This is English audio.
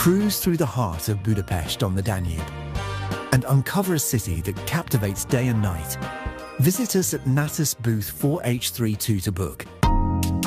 Cruise through the heart of Budapest on the Danube and uncover a city that captivates day and night. Visit us at Natus booth 4H32 to book